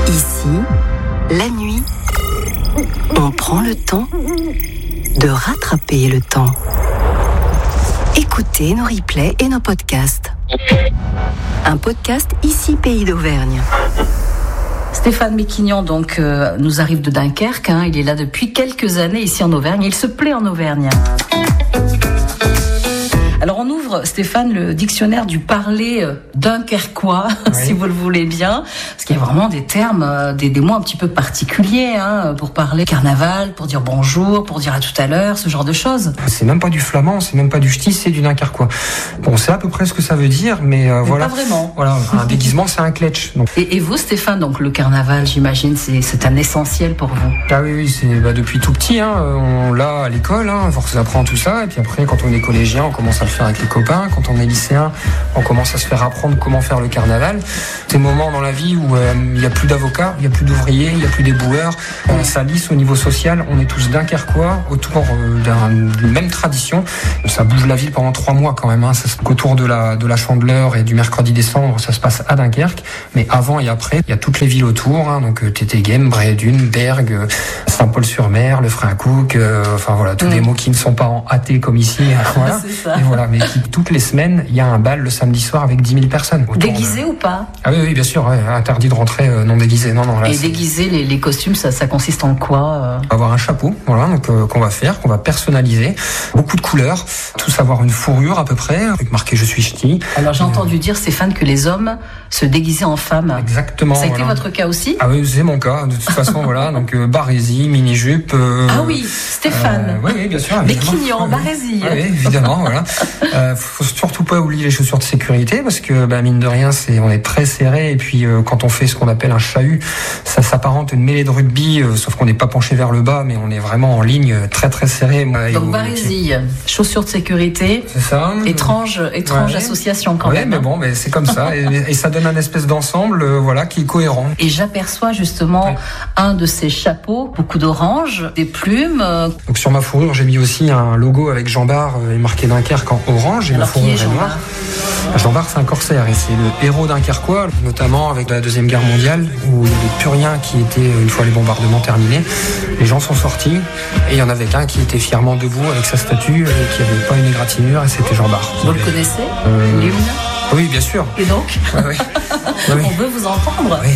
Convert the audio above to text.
Ici, la nuit, on prend le temps de rattraper le temps. Écoutez nos replays et nos podcasts. Un podcast Ici Pays d'Auvergne. Stéphane Méquignan donc nous arrive de Dunkerque. Il est là depuis quelques années ici en Auvergne. Il se plaît en Auvergne. Alors on ouvre, Stéphane, le dictionnaire du parler dunkerquois, si vous le voulez bien, parce qu'il y a vraiment des termes, des mots un petit peu particuliers pour parler carnaval, pour dire bonjour, pour dire à tout à l'heure, ce genre de choses. C'est même pas du flamand, c'est même pas du ch'ti, c'est du dunkerquois. Bon, c'est à peu près ce que ça veut dire, mais voilà. Pas vraiment. Voilà, un déguisement, c'est un kletch. Donc. Et vous, Stéphane, donc le carnaval, j'imagine, c'est un essentiel pour vous. Ah oui, c'est depuis tout petit, on l'a à l'école, on apprend tout ça, et puis après, quand on est collégien, on commence à le faire avec les copains. Quand on est lycéen, on commence à se faire apprendre comment faire le carnaval. Ces moments dans la vie où il n'y a plus d'avocats, il n'y a plus d'ouvriers, il n'y a plus d'éboueurs. Ça lisse au niveau social. On est tous dunkerquois autour d'une même tradition. Ça bouge la ville pendant 3 mois quand même. Autour de la Chandeleur et du mercredi décembre, ça se passe à Dunkerque. Mais avant et après, il y a toutes les villes autour. Donc Tétéghem, Brédune, Bergues, Saint-Paul-sur-Mer, le Frincouc. Tous des mots qui ne sont pas en hâté comme ici. Voilà. C'est ça. Et voilà, mais toutes les semaines, il y a un bal le samedi soir avec 10 000 personnes. Déguisé ou pas? Ah oui, bien sûr, interdit de rentrer non déguisé. Non, là, et déguisé, les costumes, ça consiste en quoi? Avoir un chapeau, qu'on va faire, qu'on va personnaliser. Beaucoup de couleurs, tous avoir une fourrure à peu près, avec marqué je suis ch'ti. Alors j'ai entendu dire, Stéphane, que les hommes se déguisaient en femmes. Exactement. Ça a été votre cas aussi? Ah oui, c'est mon cas, de toute façon, voilà. Donc barésie, mini-jupe. Ah oui, Stéphane. Oui, bien sûr. Méquignan, barésie. Oui, évidemment, voilà. Faut surtout pas oublier les chaussures de sécurité parce que mine de rien on est très serré et puis quand on fait ce qu'on appelle un chahut, ça s'apparente à une mêlée de rugby, sauf qu'on n'est pas penché vers le bas mais on est vraiment en ligne très très serré. Donc barésie, chaussures de sécurité. C'est ça. Étrange association quand même. Mais bon, c'est comme ça et ça donne un espèce d'ensemble qui est cohérent. Et j'aperçois justement un de ces chapeaux, beaucoup d'orange, des plumes. Donc sur ma fourrure, j'ai mis aussi un logo avec Jean Bart et marqué Dunkerque en orange. Alors qui est Jean Bart? Jean Bart, c'est un corsaire et c'est le héros dunkerquois, notamment avec la Deuxième Guerre mondiale où il y a des Puriens qui étaient, une fois les bombardements terminés, les gens sont sortis et il y en avait qu'un qui était fièrement debout avec sa statue et qui n'avait pas une égratignure et c'était Jean Bart. Vous le connaissez, l'hymne? Oui, bien sûr. Et donc Oui. On veut vous entendre. Oui.